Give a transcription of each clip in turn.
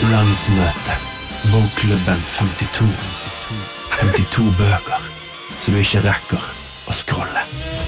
Landsmøte. Bokklubben 52. 52 bøker, så du ikke rekker å scrolle.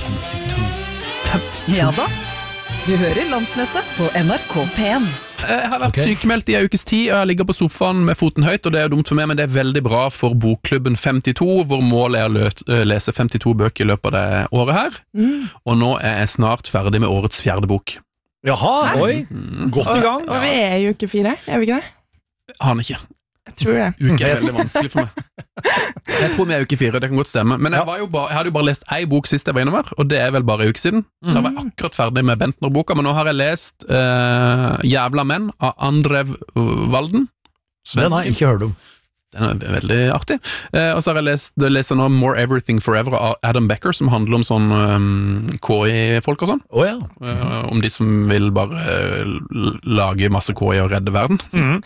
52. Ja da, du hører Landsmøtet på NRK P1. Jeg har vært sykemeldt i en ukes tid, og jeg ligger på sofaen med foten høyt, og det er dumt for meg, men det er veldig bra for Bokklubben 52, hvor målet er å lese 52 bøker i løpet av det året her. Og nå er jeg snart ferdig med årets 4. bok. Jaha, oi, godt i gang. Og vi er i uke 4, er vi ikke det? Han ikke. Jeg tror det. Uke er veldig vanskelig for meg. Jeg tror vi er uke 4, det kan godt stemme. Men jeg hadde jo bare lest en bok sist jeg var innover, og det er vel bare en uke siden. Da var jeg akkurat ferdig med Bentner-boka, men nå har jeg lest Jævla menn av Andrev Walden. Den har jeg ikke hørt om. Den er veldig artig. Og så har jeg lest nå More Everything Forever av Adam Becker, som handler om sånn KI-folk og sånn. Om de som vil bare lage masse KI og redde verden.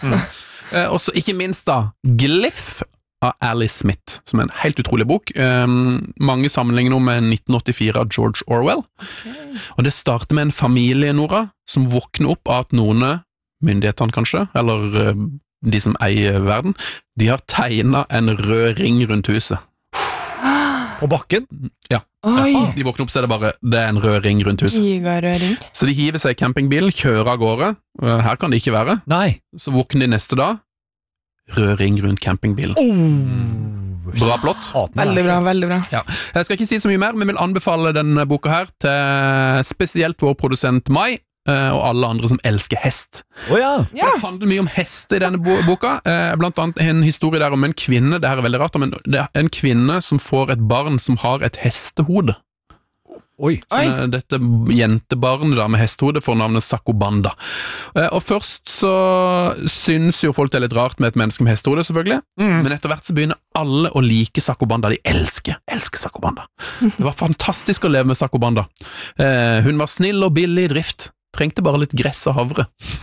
Og så ikke minst da Glyph av Alice Smith, som er en helt utrolig bok. Mange sammenligner nå med 1984 av George Orwell. Og det starter med en familie, Nora, som våkner opp av at noen, myndighetene kanskje, eller de som eier verden, de har tegnet en rød ring rundt huset. På bakken? Ja. De våkner opp, så det er en rød ring rundt huset. Gigarød ring. Så de hiver seg i campingbilen, kjører av gårde. Her kan det ikke være. Nei. Så våkner de neste dag, rød ring rundt campingbilen. Bra plott. Veldig bra, veldig bra. Ja. Jeg skal ikke si så mye mer, men vil anbefale denne boka her til spesielt vår produsent Mai, og alle andre som elsker hest. Det handler mye om hest i denne boka, blant annet en historie der om en kvinne, det her er veldig rart, men det er en kvinne som får et barn som har et hestehode. Så dette jentebarnet da med hestehode får navnet Sakobanda. Og først så synes jo folk det er litt rart med et menneske med hestehode, selvfølgelig, men etter hvert så begynner alle å like Sakobanda. De elsker Sakobanda. Det var fantastisk å leve med Sakobanda. Hun var snill og billig i drift. Trengte bare litt gress og havre.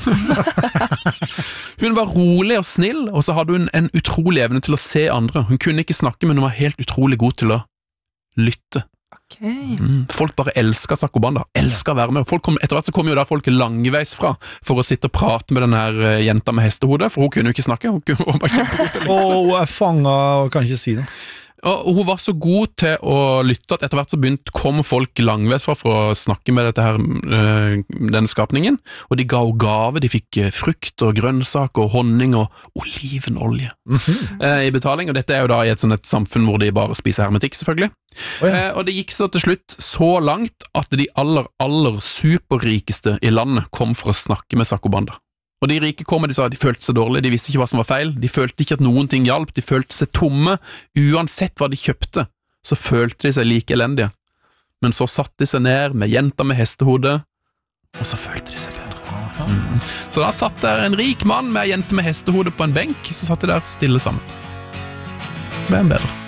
Hun var rolig og snill, og så hadde hun en utrolig evne til å se andre. Hun kunne ikke snakke, men hun var helt utrolig god til å lytte. Folk bare elsker Sakobanda, elsker å være med. Etter hvert så kom jo da folk langveis fra for å sitte og prate med den her jenta med hestehode, for hun kunne jo ikke snakke. Hun bare kjempegod til å lytte. Hun er fanget og kan ikke si det. Og hun var så god til å lytte at etter hvert så kom folk langveis fra for å snakke med denne skapningen, og de ga henne gave. De fikk frukt og grønnsak og honning og olivenolje i betaling, og dette er jo da i et samfunn hvor de bare spiser hermetikk, selvfølgelig. Og det gikk så til slutt så langt at de aller superrikeste i landet kom for å snakke med Sakobanda. Og de rike kom og de sa at de følte seg dårlig, de visste ikke hva som var feil, de følte ikke at noen ting hjalp, de følte seg tomme. Uansett hva de kjøpte, så følte de seg like elendige. Men så satt de seg ned med jenta med hestehode, og så følte de seg bedre. Så da satt der en rik mann med en jente med hestehode på en benk, så satt de der stille sammen. Det ble bedre.